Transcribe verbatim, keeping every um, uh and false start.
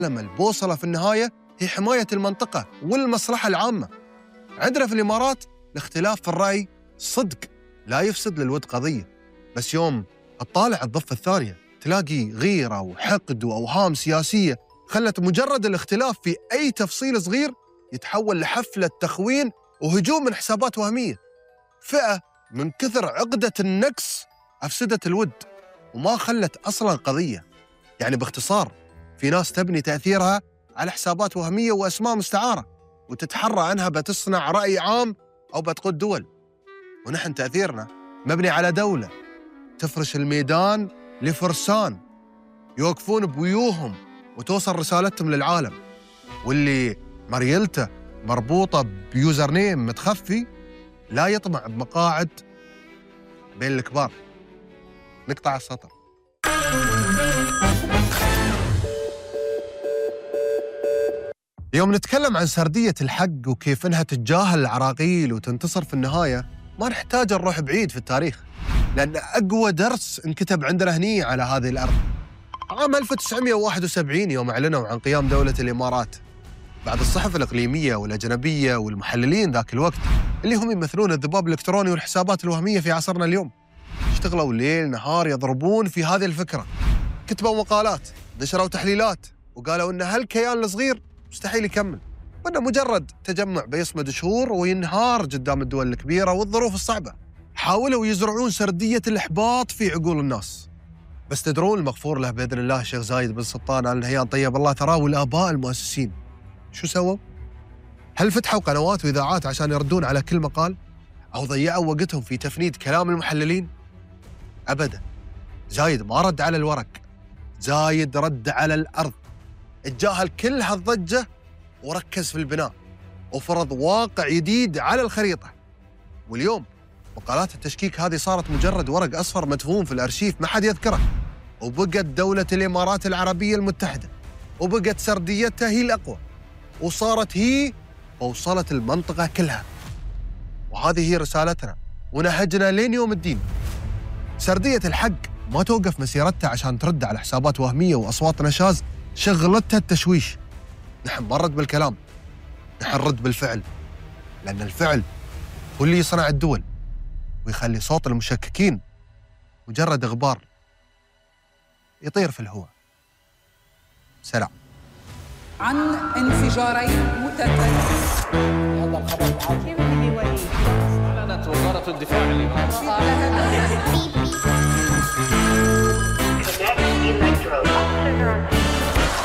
لما البوصلة في النهاية هي حماية المنطقة والمصلحة العامة. عندنا في الإمارات الاختلاف في الرأي صدق لا يفسد للود قضية، بس يوم تطالع الضفة الثانية تلاقي غيرة وحقد وأوهام سياسية خلت مجرد الاختلاف في أي تفصيل صغير يتحول لحفلة تخوين وهجوم من حسابات وهمية. فئة من كثر عقدة النقص أفسدت الود وما خلت أصلاً قضية. يعني باختصار في ناس تبني تأثيرها على حسابات وهمية وأسماء مستعارة وتتحرى أنها بتصنع رأي عام أو بتقود دول، ونحن تأثيرنا مبني على دولة تفرش الميدان لفرسان يوقفون بويوهم وتوصل رسالتهم للعالم، واللي مريلته مربوطة بيوزر نيم متخفي لا يطمع بمقاعد بين الكبار. نقطع السطر. يوم نتكلم عن سردية الحق وكيف انها تتجاهل العراقيل وتنتصر في النهاية، ما نحتاج نروح بعيد في التاريخ، لأن أقوى درس انكتب عندنا هني على هذه الأرض عام ألف وتسعمئة وواحد وسبعين يوم أعلنوا عن قيام دولة الإمارات، بعد الصحف الإقليمية والأجنبية والمحللين ذاك الوقت اللي هم يمثلون الذباب الإلكتروني والحسابات الوهمية في عصرنا اليوم اشتغلوا ليل نهار يضربون في هذه الفكرة، كتبوا مقالات، نشروا تحليلات، وقالوا إن هالكيان الصغير مستحيل يكمل، وإنه مجرد تجمع بيصمد شهور وينهار قدام الدول الكبيرة والظروف الصعبة. حاولوا يزرعون سردية الإحباط في عقول الناس، بس تدرون المغفور له بإذن الله الشيخ زايد بن سلطان آل نهيان طيب الله ثراه والآباء المؤسسين شو سووا؟ هل فتحوا قنوات وإذاعات عشان يردون على كل مقال؟ أو ضيعوا وقتهم في تفنيد كلام المحللين؟ أبدا. زايد ما رد على الورق، زايد رد على الأرض، اتجاهل كل هالضجة وركز في البناء وفرض واقع جديد على الخريطة. واليوم مقالات التشكيك هذه صارت مجرد ورق أصفر مدفون في الأرشيف ما حد يذكره، وبقت دولة الإمارات العربية المتحدة وبقت سرديتها هي الأقوى، وصارت هي ووصلت المنطقة كلها. وهذه هي رسالتنا ونهجنا لين يوم الدين. سردية الحق ما توقف مسيرتها عشان ترد على حسابات وهمية وأصوات نشاز شغلتها التشويش. نحن ما نرد بالكلام، نحن نرد بالفعل، لأن الفعل هو اللي يصنع الدول ويخلي صوت المشككين مجرد غبار يطير في الهواء. سلام. عن انفجارين متتاليين. هذا الخبر كيف اللي بيوريك؟ أعلنت وزارة الدفاع الإماراتية